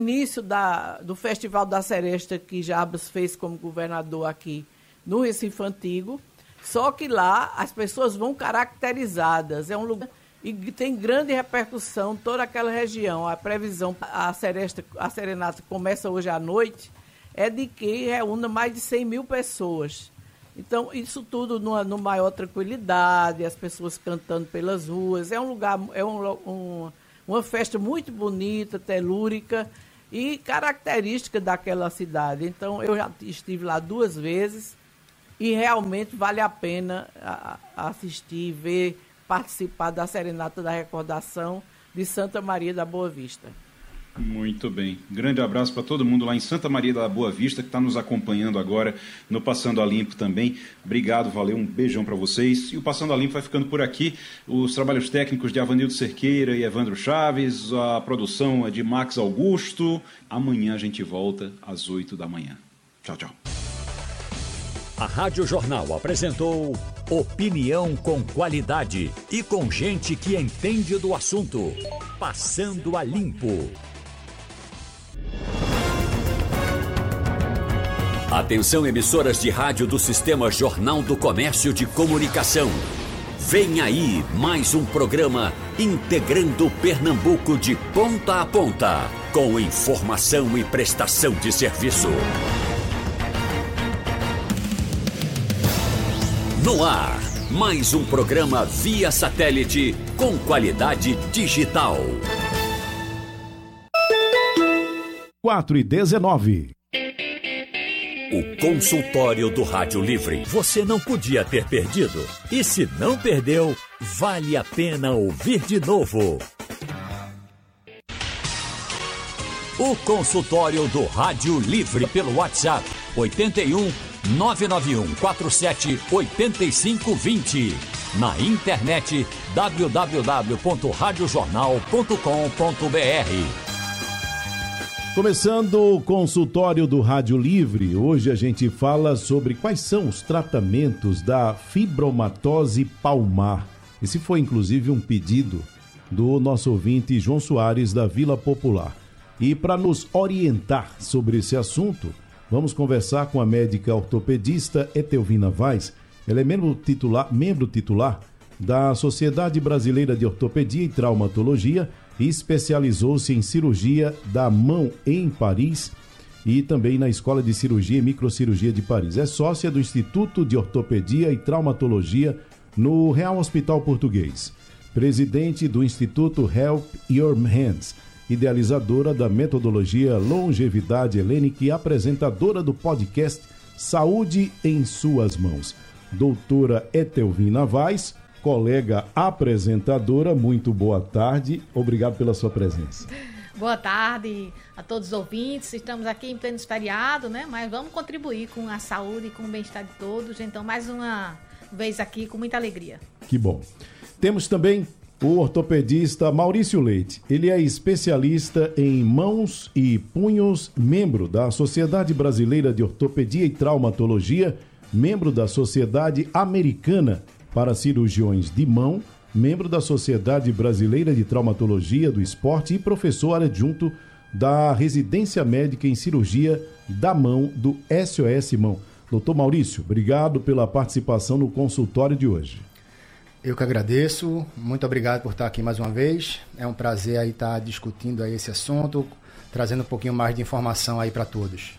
início do Festival da Seresta, que Jarbas fez como governador aqui no Recife Antigo, só que lá as pessoas vão caracterizadas, é um lugar e tem grande repercussão toda aquela região. A previsão, a serenata começa hoje à noite, é de que reúna mais de 100 mil pessoas. Então, isso tudo numa maior tranquilidade, as pessoas cantando pelas ruas, é um lugar, uma festa muito bonita, telúrica e característica daquela cidade. Então, eu já estive lá 2 vezes e realmente vale a pena assistir, ver, participar da Serenata da Recordação de Santa Maria da Boa Vista. Muito bem. Grande abraço para todo mundo lá em Santa Maria da Boa Vista, que está nos acompanhando agora no Passando a Limpo também. Obrigado, valeu, um beijão para vocês. E o Passando a Limpo vai ficando por aqui. Os trabalhos técnicos de Avanildo Cerqueira e Evandro Chaves, a produção é de Max Augusto. Amanhã a gente volta às 8 da manhã. Tchau, tchau. A Rádio Jornal apresentou opinião com qualidade e com gente que entende do assunto. Passando a Limpo. Atenção, emissoras de rádio do Sistema Jornal do Comércio de Comunicação. Vem aí mais um programa integrando Pernambuco de ponta a ponta, com informação e prestação de serviço. No ar, mais um programa via satélite com qualidade digital. 4h19. O consultório do Rádio Livre. Você não podia ter perdido. E se não perdeu, vale a pena ouvir de novo. O consultório do Rádio Livre pelo WhatsApp 81 991 47 8520. Na internet www.radiojornal.com.br. Começando o consultório do Rádio Livre, hoje a gente fala sobre quais são os tratamentos da fibromatose palmar. Esse foi inclusive um pedido do nosso ouvinte João Soares da Vila Popular. E para nos orientar sobre esse assunto, vamos conversar com a médica ortopedista Etelvina Vaz. Ela é membro titular da Sociedade Brasileira de Ortopedia e Traumatologia e especializou-se em cirurgia da mão em Paris e também na Escola de Cirurgia e Microcirurgia de Paris. É sócia do Instituto de Ortopedia e Traumatologia no Real Hospital Português. Presidente do Instituto Help Your Hands, idealizadora da metodologia Longevidade Helênica e apresentadora do podcast Saúde em Suas Mãos. Doutora Etelvina Vaz, colega apresentadora, muito boa tarde, obrigado pela sua presença. Boa tarde a todos os ouvintes, estamos aqui em pleno feriado, né? Mas vamos contribuir com a saúde e com o bem-estar de todos, então mais uma vez aqui com muita alegria. Que bom. Temos também o ortopedista Maurício Leite. Ele é especialista em mãos e punhos, membro da Sociedade Brasileira de Ortopedia e Traumatologia, membro da Sociedade Americana para Cirurgiões de Mão, membro da Sociedade Brasileira de Traumatologia do Esporte e professor adjunto da Residência Médica em Cirurgia da Mão do SOS Mão. Doutor Maurício, obrigado pela participação no consultório de hoje. Eu que agradeço, muito obrigado por estar aqui mais uma vez. É um prazer aí estar discutindo aí esse assunto, trazendo um pouquinho mais de informação aí para todos.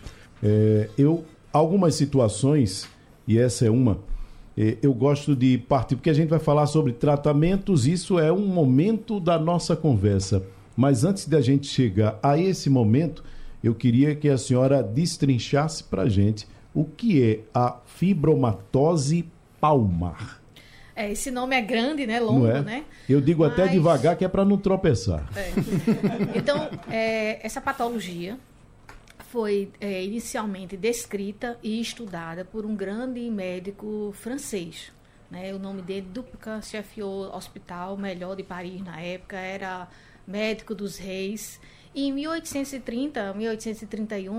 Algumas situações, e essa é uma, eu gosto de partir, porque a gente vai falar sobre tratamentos, isso é um momento da nossa conversa. Mas antes da gente chegar a esse momento, eu queria que a senhora destrinchasse para a gente o que é a fibromatose palmar. Esse nome é grande, né? Longo, né? Eu digo até devagar que é para não tropeçar. Então, essa patologia foi inicialmente descrita e estudada por um grande médico francês. Né? O nome dele, Dupka chefiou Hospital Melhor de Paris na época, era médico dos reis. E em 1830, 1831,